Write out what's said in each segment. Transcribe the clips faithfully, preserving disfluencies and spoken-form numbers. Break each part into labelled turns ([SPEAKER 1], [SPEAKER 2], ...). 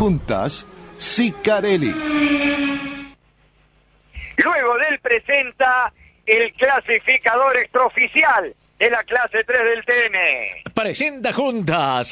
[SPEAKER 1] Juntas, Sicarelli.
[SPEAKER 2] Luego del presenta el clasificador extraoficial de la clase tres del T N.
[SPEAKER 3] Presenta Juntas,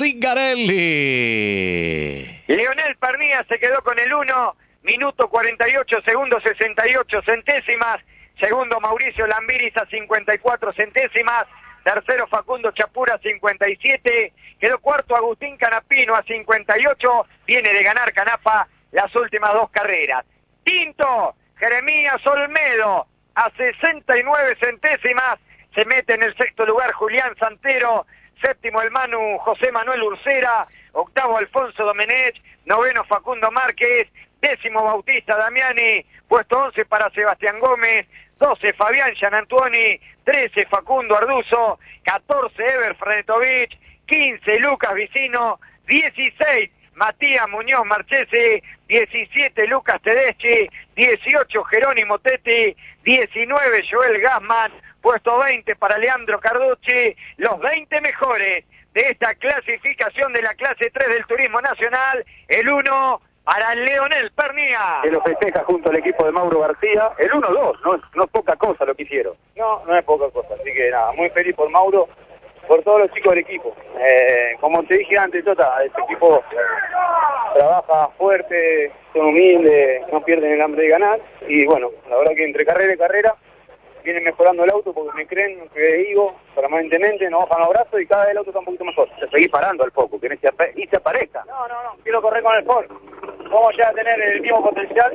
[SPEAKER 3] Sicarelli.
[SPEAKER 2] Leonel Pernía se quedó con el uno, minuto cuarenta y ocho segundos sesenta y ocho centésimas. Segundo Mauricio Lambiris a cincuenta y cuatro centésimas. Tercero Facundo Chapura cincuenta y siete. Quedó cuarto Agustín Canapino a cincuenta y ocho. Viene de ganar Canapa las últimas dos carreras. Quinto Jeremías Olmedo a sesenta y nueve centésimas. Se mete en el sexto lugar Julián Santero. Séptimo el Manu José Manuel Ursera. Octavo Alfonso Domenech. Noveno Facundo Márquez. Décimo Bautista Damiani. Puesto once para Sebastián Gómez. doce Fabián Gianantuoni. trece Facundo Arduzo. catorce Ever Frenetovich. quince Lucas Vicino. dieciséis Matías Muñoz Marchesi. diecisiete Lucas Tedeschi. dieciocho Jerónimo Tetti. diecinueve Joel Gassman. Puesto veinte para Leandro Carducci. Los veinte mejores de esta clasificación de la clase tres del Turismo Nacional. El uno para Leonel Pernía.
[SPEAKER 4] Que lo festeja junto al equipo de Mauro García. El uno dos, no, no es poca cosa lo que hicieron. No, no es poca cosa. Así que nada, muy feliz por Mauro, por todos los chicos del equipo. Eh, como te dije antes, Tota, este equipo trabaja fuerte, son humildes, no pierden el hambre de ganar. Y bueno, la verdad que entre carrera y carrera vienen mejorando el auto porque me creen, que digo, permanentemente, nos bajan los brazos y cada vez el auto está un poquito mejor. Se seguís parando al foco, que en este ap- y se aparezca. No, no, no, quiero correr con el Ford. Vamos ya a tener el mismo potencial.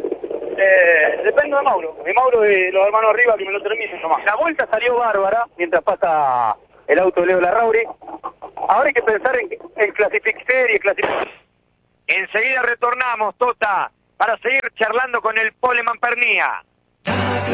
[SPEAKER 4] Eh, depende de Mauro. De Mauro y los hermanos arriba que me lo terminen nomás. La vuelta salió bárbara mientras pasa el auto de Leo Larrauri. Ahora hay que pensar en, en clasificar y clasificar.
[SPEAKER 2] Enseguida retornamos, Tota, para seguir charlando con el Poleman Pernía.